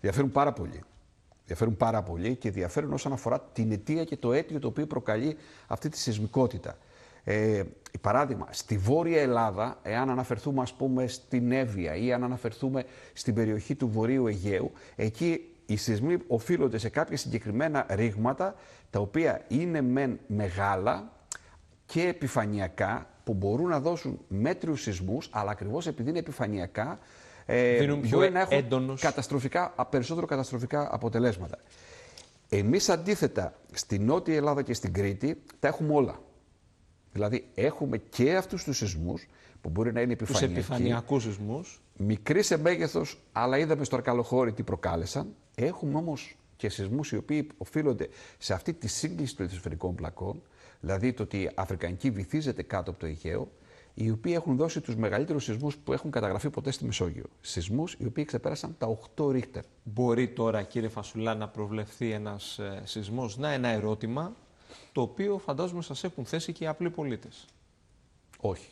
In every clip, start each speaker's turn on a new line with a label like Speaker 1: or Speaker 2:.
Speaker 1: Διαφέρουν πάρα πολύ. Διαφέρουν πάρα πολύ και διαφέρουν όσον αφορά την αιτία και το αίτιο το οποίο προκαλεί αυτή τη σεισμικότητα. Παράδειγμα, στη Βόρεια Ελλάδα, εάν αναφερθούμε ας πούμε στην Εύβοια ή αν αναφερθούμε στην περιοχή του Βορείου Αιγαίου, εκεί οι σεισμοί οφείλονται σε κάποια συγκεκριμένα ρήγματα, τα οποία είναι μεν μεγάλα και επιφανειακά, που μπορούν να δώσουν μέτριους σεισμούς, αλλά ακριβώς επειδή είναι επιφανειακά, μπορεί να έχουν περισσότερο καταστροφικά αποτελέσματα. Εμείς αντίθετα, στη Νότια Ελλάδα και στην Κρήτη, τα έχουμε όλα. Δηλαδή, έχουμε και αυτούς τους σεισμούς, που μπορεί να είναι επιφανειακοί.
Speaker 2: Τους επιφανειακούς σεισμούς.
Speaker 1: Μικροί σε μέγεθος, αλλά είδαμε στο Αρκαλοχώρι τι προκάλεσαν. Έχουμε όμως και σεισμούς οι οποίοι οφείλονται σε αυτή τη σύγκληση των λιθοσφαιρικών πλακών, δηλαδή το ότι η Αφρικανική βυθίζεται κάτω από το Αιγαίο, οι οποίοι έχουν δώσει τους μεγαλύτερους σεισμούς που έχουν καταγραφεί ποτέ στη Μεσόγειο. Σεισμούς οι οποίοι ξεπέρασαν τα 8 Ρίχτερ.
Speaker 2: Μπορεί τώρα, κύριε Φασουλά, να προβλεφθεί ένας σεισμός? Να, ένα ερώτημα, το οποίο φαντάζομαι σας έχουν θέσει και οι απλοί πολίτες.
Speaker 1: Όχι.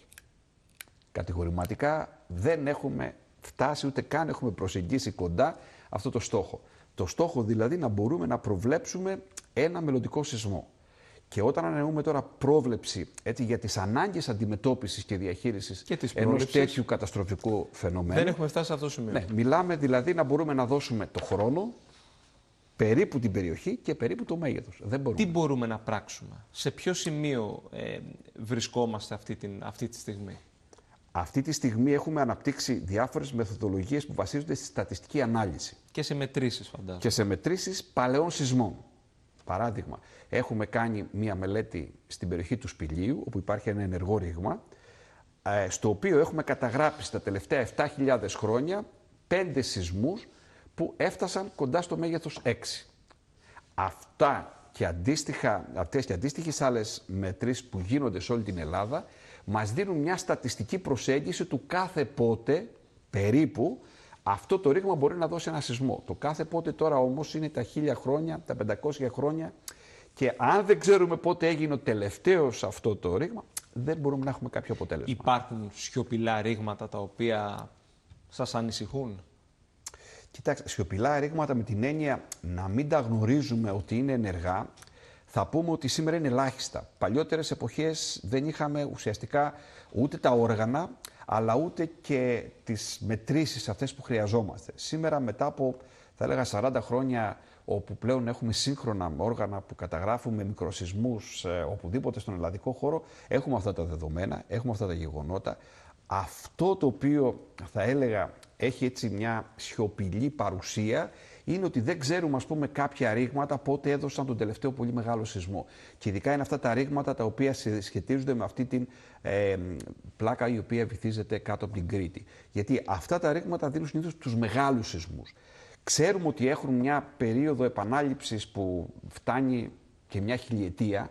Speaker 1: Κατηγορηματικά δεν έχουμε φτάσει, ούτε καν έχουμε προσεγγίσει κοντά αυτό το στόχο. Το στόχο δηλαδή να μπορούμε να προβλέψουμε ένα μελλοντικό σεισμό. Και όταν ανανοούμε τώρα πρόβλεψη για τις ανάγκες αντιμετώπισης και διαχείρισης ενός τέτοιου καταστροφικού φαινομένου.
Speaker 2: Δεν έχουμε φτάσει σε αυτό το σημείο.
Speaker 1: Ναι, μιλάμε δηλαδή να μπορούμε να δώσουμε το χρόνο, περίπου την περιοχή και περίπου το μέγεθος. Δεν μπορούμε.
Speaker 2: Τι μπορούμε να πράξουμε? Σε ποιο σημείο βρισκόμαστε αυτή τη στιγμή?
Speaker 1: Αυτή τη στιγμή έχουμε αναπτύξει διάφορες μεθοδολογίες που βασίζονται στη στατιστική ανάλυση.
Speaker 2: Και σε μετρήσεις, φαντάζομαι.
Speaker 1: Και σε μετρήσεις παλαιών σεισμών. Παράδειγμα, έχουμε κάνει μία μελέτη στην περιοχή του Σπηλίου, όπου υπάρχει ένα ενεργό ρήγμα, στο οποίο έχουμε καταγράψει τα τελευταία 7.000 χρόνια 5 σεισμούς που έφτασαν κοντά στο μέγεθος 6. Αυτές και αντίστοιχες άλλες μετρήσεις που γίνονται σε όλη την Ελλάδα μας δίνουν μια στατιστική προσέγγιση του κάθε πότε περίπου αυτό το ρήγμα μπορεί να δώσει ένα σεισμό. Το κάθε πότε τώρα όμως είναι τα 1000 χρόνια, τα 500 χρόνια, και αν δεν ξέρουμε πότε έγινε ο τελευταίος αυτό το ρήγμα, δεν μπορούμε να έχουμε κάποιο αποτέλεσμα.
Speaker 2: Υπάρχουν σιωπηλά ρήγματα τα οποία σας ανησυχούν?
Speaker 1: Κοιτάξτε, σιωπηλά ρήγματα με την έννοια να μην τα γνωρίζουμε ότι είναι ενεργά, θα πούμε ότι σήμερα είναι ελάχιστα. Παλιότερες εποχές δεν είχαμε ουσιαστικά ούτε τα όργανα, αλλά ούτε και τις μετρήσεις αυτές που χρειαζόμαστε. Σήμερα, μετά από, θα έλεγα, 40 χρόνια, όπου πλέον έχουμε σύγχρονα όργανα που καταγράφουμε μικροσεισμούς οπουδήποτε στον ελλαδικό χώρο, έχουμε αυτά τα δεδομένα, έχουμε αυτά τα γεγονότα. Αυτό το οποίο θα έλεγα έχει έτσι μια σιωπηλή παρουσία είναι ότι δεν ξέρουμε, ας πούμε, κάποια ρήγματα πότε έδωσαν τον τελευταίο πολύ μεγάλο σεισμό. Και ειδικά είναι αυτά τα ρήγματα τα οποία σχετίζονται με αυτή την πλάκα η οποία βυθίζεται κάτω από την Κρήτη. Γιατί αυτά τα ρήγματα δίνουν συνήθως τους μεγάλους σεισμούς. Ξέρουμε ότι έχουν μια περίοδο επανάληψης που φτάνει και μια χιλιετία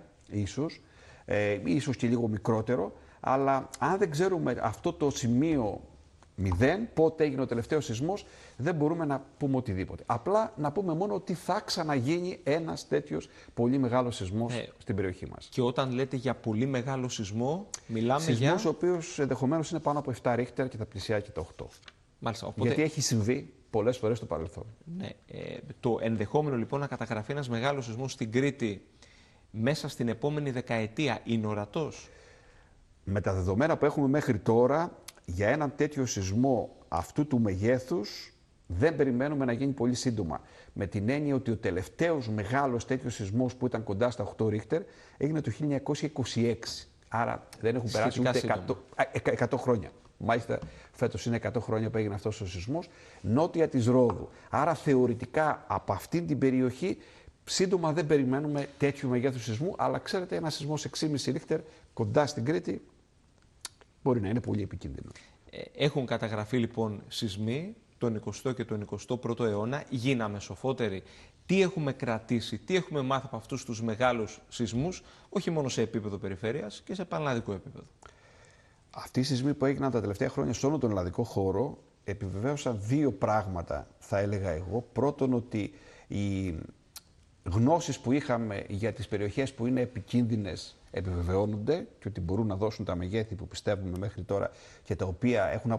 Speaker 1: ίσως και λίγο μικρότερο, αλλά αν δεν ξέρουμε αυτό το σημείο 0, πότε έγινε ο τελευταίος σεισμός, δεν μπορούμε να πούμε οτιδήποτε. Απλά να πούμε μόνο ότι θα ξαναγίνει ένας τέτοιος πολύ μεγάλος σεισμός στην περιοχή μας.
Speaker 2: Και όταν λέτε για πολύ μεγάλο σεισμό, μιλάμε
Speaker 1: σεισμός ο οποίος ενδεχομένως είναι πάνω από 7 Ρίχτερ και θα πλησιάει και τα 8.
Speaker 2: Μάλιστα, οπότε...
Speaker 1: Γιατί έχει συμβεί πολλές φορές στο παρελθόν.
Speaker 2: Ναι, το ενδεχόμενο λοιπόν να καταγραφεί ένας μεγάλος σεισμός στην Κρήτη μέσα στην επόμενη δεκαετία είναι ορατός?
Speaker 1: Με τα δεδομένα που έχουμε μέχρι τώρα, για έναν τέτοιο σεισμό αυτού του μεγέθους δεν περιμένουμε να γίνει πολύ σύντομα. Με την έννοια ότι ο τελευταίος μεγάλος τέτοιος σεισμός που ήταν κοντά στα 8 Ρίχτερ έγινε το 1926. Άρα δεν έχουν περάσει ούτε 100 χρόνια. Μάλιστα φέτος είναι 100 χρόνια που έγινε αυτός ο σεισμός, νότια της Ρόδου. Άρα θεωρητικά από αυτή την περιοχή σύντομα δεν περιμένουμε τέτοιου μεγέθους σεισμού, αλλά ξέρετε, ένα σεισμός 6,5 Ρίχτερ κοντά στην Κρήτη μπορεί να είναι πολύ επικίνδυνο.
Speaker 2: Έχουν καταγραφεί λοιπόν σεισμοί τον 20ο και τον 21ο αιώνα. Γίναμε σοφότεροι. Τι έχουμε κρατήσει, τι έχουμε μάθει από αυτούς τους μεγάλους σεισμούς, όχι μόνο σε επίπεδο περιφέρειας και σε πανελλαδικό επίπεδο?
Speaker 1: Αυτοί οι σεισμοί που έγιναν τα τελευταία χρόνια σε όλο τον ελλαδικό χώρο επιβεβαίωσαν δύο πράγματα, θα έλεγα εγώ. Πρώτον, ότι οι γνώσεις που είχαμε για τις περιοχές που είναι επικίνδυνες επιβεβαιώνονται και ότι μπορούν να δώσουν τα μεγέθη που πιστεύουμε μέχρι τώρα και τα οποία έχουν